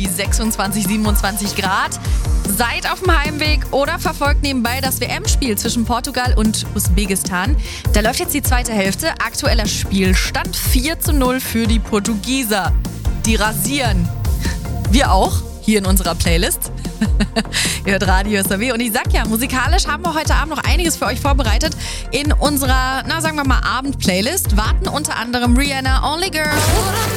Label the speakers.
Speaker 1: die 26, 27 Grad. Seid auf dem Heimweg oder verfolgt nebenbei das WM-Spiel zwischen Portugal und Usbekistan. Da läuft jetzt die zweite Hälfte. Aktueller Spielstand 4:0 für die Portugieser. Die rasieren. Wir auch, hier in unserer Playlist. Ihr hört Radio SAW und ich sag ja, musikalisch haben wir heute Abend noch einiges für euch vorbereitet in unserer, sagen wir mal, Abend-Playlist. Warten unter anderem Rihanna, Only Girl.